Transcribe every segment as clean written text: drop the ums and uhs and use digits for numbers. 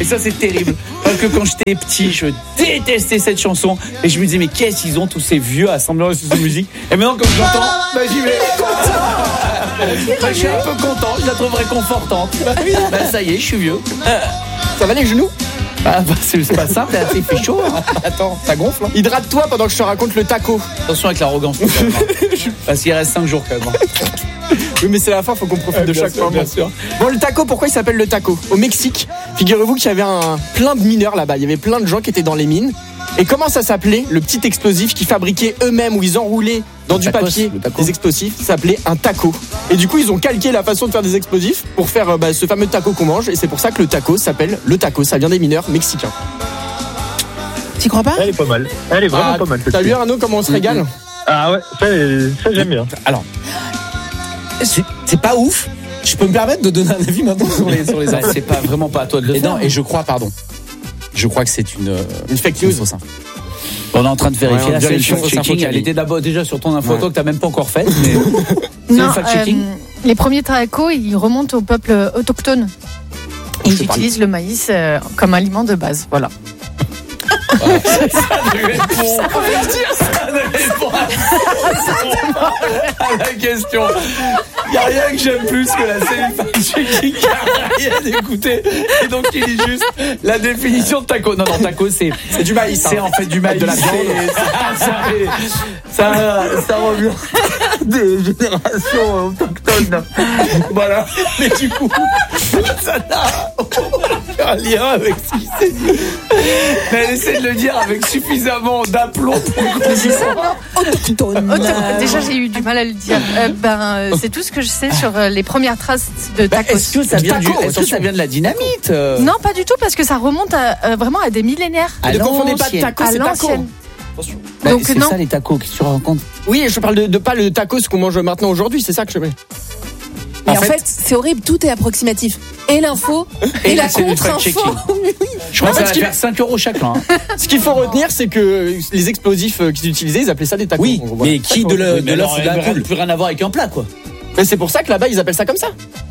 Et ça c'est terrible. Parce que quand j'étais petit, je détestais cette chanson. Et je me disais, mais qu'est-ce qu'ils ont tous ces vieux assembleurs sur cette musique. Et maintenant quand je l'entends, j'y vais. Je suis un peu content, je la trouve réconfortante. Ça y est, je suis vieux. Ça va les genoux? C'est pas simple, il fait chaud. Attends, ça gonfle. Hydrate-toi pendant que je te raconte le taco. Attention avec l'arrogance. Parce qu'il reste 5 jours quand même. Oui, mais c'est la fin, faut qu'on profite de chaque fois. Bien sûr. Bon, le taco, pourquoi il s'appelle le taco? Au Mexique, figurez-vous qu'il y avait plein de mineurs là-bas. Il y avait plein de gens qui étaient dans les mines. Et comment ça s'appelait? Le petit explosif qu'ils fabriquaient eux-mêmes, où ils enroulaient dans du papier des explosifs, ça s'appelait un taco. Et du coup, ils ont calqué la façon de faire des explosifs pour faire ce fameux taco qu'on mange. Et c'est pour ça que le taco s'appelle le taco. Ça vient des mineurs mexicains. T'y crois pas? Elle est pas mal. Elle est vraiment pas mal. T'as vu, Arnaud, comment on se régale? Ah ouais, ça j'aime bien. Alors, c'est pas ouf. Je peux me permettre de donner un avis maintenant sur les infos. C'est pas vraiment pas à toi de le faire. Non, et je crois que c'est une fake news. fausse info. On est en train de vérifier Ouais, la vérifier fact-checking. Elle était d'abord déjà sur ton info, toi que t'as même pas encore faite. Mais c'est Non, le fact-checking. les premiers tacos, ils remontent au peuple autochtone. Ils utilisent le maïs comme aliment de base. Voilà. Ça ne répond à la question. Il n'y a rien que j'aime plus que la cellule fact-checking qui n'a rien écouté. Et donc il dit juste la définition de taco. Non, taco c'est du maïs. C'est en fait du maïs. De la viande. Ça revient des générations autochtones. Voilà. Mais du coup, ça n'a aucun lien avec ce qui s'est dit. Mais elle essaie de le dire avec suffisamment d'aplomb pour C'est ça, non? Autochtone. Déjà, j'ai eu du mal à le dire. C'est tout ce que je sais sur les premières traces de tacos. Est-ce que ça vient de la dynamite? Non, pas du tout, parce que ça remonte vraiment à des millénaires. Ne confondez pas taco, À c'est taco. l'ancienne. Donc c'est c'est non. ça les tacos, qu'est-ce que tu racontes? Oui, je parle de pas le tacos qu'on mange maintenant aujourd'hui, c'est ça que je mets. Mais en fait, c'est horrible, tout est approximatif. Et l'info, et la c'est du contre-info. fact-checking. Je crois que ça va faire 5 € chacun. Ce qu'il faut retenir, c'est que les explosifs qu'ils utilisaient, ils appelaient ça des tacos. Oui, Donc, voilà. mais qui de l'œuf ou de la poule? Plus rien à voir avec un plat, quoi. Mais c'est pour ça que là-bas, ils appellent ça comme ça.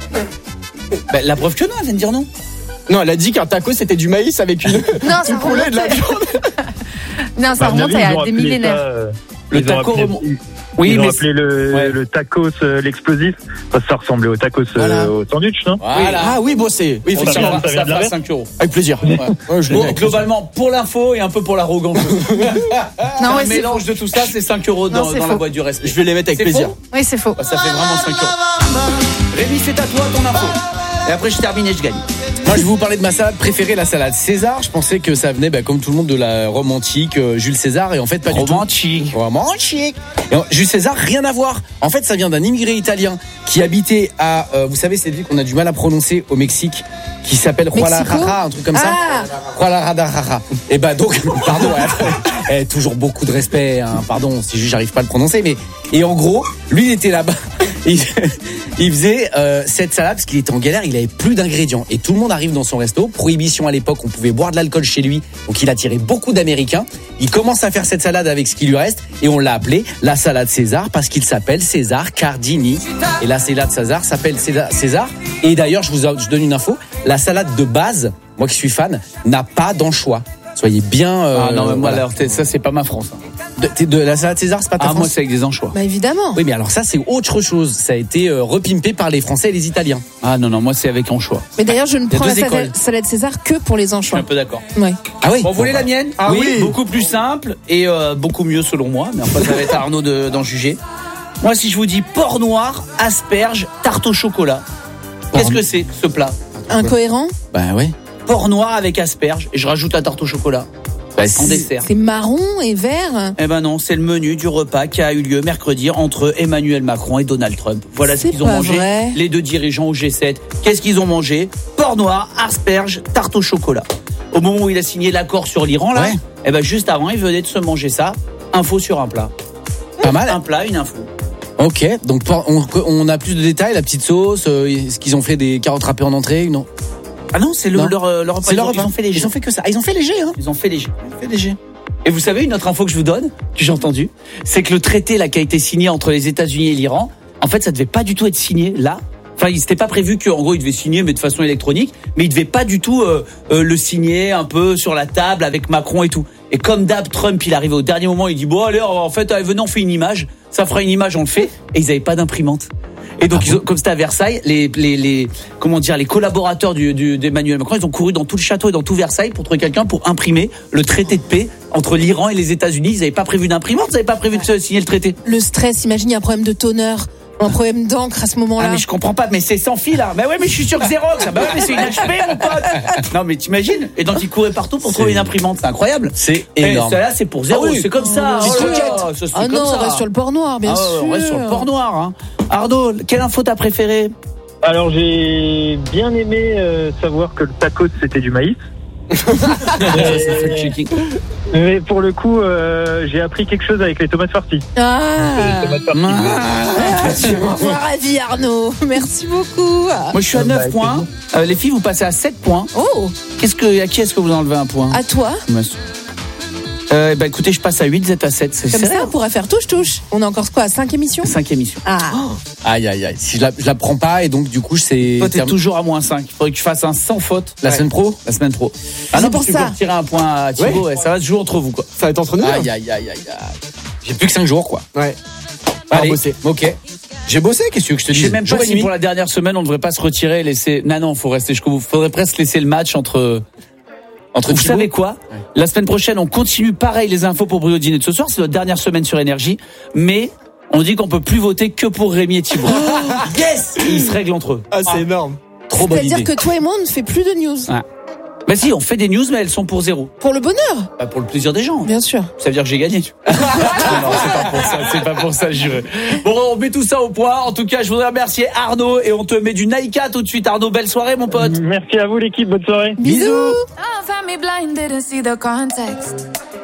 La preuve que non, elle vient de dire non. Non, elle a dit qu'un taco, c'était du maïs avec une poulet et de la viande. Non, ça remonte à des millénaires. Le taco remonte. Oui, ils ont appelé le tacos l'explosif parce que ça ressemblait au tacos au sandwich, non? Voilà. Ah oui, bon, c'est. Oui, effectivement. Ça fera 5 €. Avec plaisir. Bon, globalement, pour l'info et un peu pour l'arrogance. Non, Un mélange de tout ça, c'est 5 € dans la boîte du respect. Je vais les mettre avec C'est plaisir. faux? Oui, c'est faux. Ça fait vraiment 5 €. Rémi, c'est à toi ton info. Et après, je termine et je gagne. Moi, je vais vous parler de ma salade préférée, la salade César. Je pensais que ça venait, comme tout le monde, de la Rome antique, Jules César, et en fait, pas du tout. Romantique. Et Jules César, rien à voir. En fait, ça vient d'un immigré italien qui habitait à, vous savez, cette ville qu'on a du mal à prononcer au Mexique, qui s'appelle Guadalajara, un truc comme ça. Guadalajara. Et donc, pardon, toujours beaucoup de respect, hein, pardon, si j'arrive pas à le prononcer, mais, et en gros, lui, il était là-bas. Il faisait cette salade parce qu'il était en galère, il avait plus d'ingrédients et tout le monde arrive dans son resto. Prohibition à l'époque, on pouvait boire de l'alcool chez lui, donc il attirait beaucoup d'Américains. Il commence à faire cette salade avec ce qui lui reste et on l'a appelé la salade César parce qu'il s'appelle César Cardini. Et la salade César s'appelle César. Et d'ailleurs, je donne une info, la salade de base, moi qui suis fan, n'a pas d'anchois. Soyez bien. Ah non, mais moi, voilà. alors, ça, c'est pas ma France. De la salade César, c'est pas ta France? Moi, c'est avec des anchois. Bah évidemment. Oui, mais alors ça, c'est autre chose. Ça a été repimpé par les Français et les Italiens. Ah non, moi, c'est avec anchois. Mais d'ailleurs, je ne prends la deux écoles. salade César que pour les Je suis anchois. un peu d'accord. Ouais. Ah oui. Bon, vous voulez la mienne? Ah oui. Beaucoup plus simple et beaucoup mieux selon moi. Mais enfin, ça va être à Arnaud d'en juger. Moi, si je vous dis porc noir, asperge, tarte au chocolat, qu'est-ce que c'est ce plat? Incohérent. Bah ouais. Porc noir avec asperge et je rajoute la tarte au chocolat. En dessert. C'est marron et vert. Eh ben non, c'est le menu du repas qui a eu lieu mercredi entre Emmanuel Macron et Donald Trump. Voilà ce C'est qu'ils ont pas mangé, vrai. les deux dirigeants au G7. Qu'est-ce qu'ils ont mangé? Porc noir, asperge, tarte au chocolat. Au moment où il a signé l'accord sur l'Iran, là, Ouais. eh ben juste avant, il venait de se manger ça. Info sur un plat. Pas mal. Un plat, une info. Ok, donc on a plus de détails, la petite sauce, est-ce qu'ils ont fait des carottes râpées en entrée? Non. Ah non, c'est Non. leur repas. C'est leur Ils ont fait léger. Ils ont fait que ça. Ah, ils ont fait léger, hein. Ils ont fait léger. Et vous savez, une autre info que je vous donne, que j'ai entendue, c'est que le traité là qui a été signé entre les États-Unis et l'Iran, en fait, ça devait pas du tout être signé là. Enfin, c'était pas prévu qu'en gros il devait signer, mais de façon électronique. Mais il devait pas du tout le signer un peu sur la table avec Macron et tout. Et comme d'hab, Trump, il arrive au dernier moment, il dit bon allez, en fait, venez, on fait une image. Ça fera une image, on le fait. Et ils avaient pas d'imprimante. Et donc, comme c'était à Versailles, les collaborateurs d'Emmanuel Macron, ils ont couru dans tout le château et dans tout Versailles pour trouver quelqu'un pour imprimer le traité de paix entre l'Iran et les États-Unis. Ils n'avaient pas prévu d'imprimante, ils n'avaient pas prévu de signer le traité. Le stress, imagine, il y a un problème de toner. Un problème d'encre à ce moment-là. Ah mais je comprends pas, mais c'est sans fil là. Bah ouais, mais je suis sur Xerox. Bah ouais, mais c'est une HP mon pote. Non mais t'imagines. Et donc ils couraient partout pour trouver une imprimante, c'est incroyable. C'est énorme. Celle-là c'est pour zéro, c'est comme ça. On reste sur le port noir, bien sûr. On reste sur le port noir. Hein. Arnaud, quelle info t'as préférée? Alors j'ai bien aimé savoir que le tacos c'était du maïs. Mais pour le coup, j'ai appris quelque chose avec les tomates farcies. Ravi Arnaud, merci beaucoup. Moi je suis à 9 points. Les filles, vous passez à 7 points. Oh. À qui est-ce que vous enlevez un point? À toi. Bah écoutez, je passe à 8, vous êtes à 7. C'est comme ça, on pourrait faire touche-touche. On a encore quoi, 5 émissions? 5 émissions. Aïe. Si je la prends pas, et donc du coup, c'est. Toi, t'es toujours à -5. Il faudrait que tu fasses un sans faute. La semaine pro? La semaine pro. Ah non, pour ça. Tu peux retirer un point à Thibaut, ça va se jouer entre vous, quoi. Ça va être entre nous. Aïe. J'ai plus que 5 jours, quoi. Ouais. Allez, bosser. Ok. J'ai bossé, qu'est-ce que je te dis? Je sais même pas si pour la dernière semaine, on ne devrait pas se retirer et laisser. Non, faut rester jusqu'au bout. Faudrait presque laisser le match entre vous savez quoi? La semaine prochaine, on continue pareil les infos pour Bruno Dîner de ce soir. C'est notre dernière semaine sur Énergie. Mais on dit qu'on peut plus voter que pour Rémi et Thibaut. Yes! Ils se règlent entre eux. Ah, c'est énorme. Trop bonne idée. C'est-à-dire que toi et moi, on ne fait plus de news. Ah. Bah si, on fait des news, mais elles sont pour 0. Pour le bonheur? Bah pour le plaisir des gens. Bien sûr. Ça veut dire que j'ai gagné. Non, c'est pas pour ça, juré. Bon, on met tout ça au point. En tout cas, je voudrais remercier Arnaud et on te met du Naïka tout de suite. Arnaud, belle soirée, mon pote. Merci à vous, l'équipe. Bonne soirée. Bisous.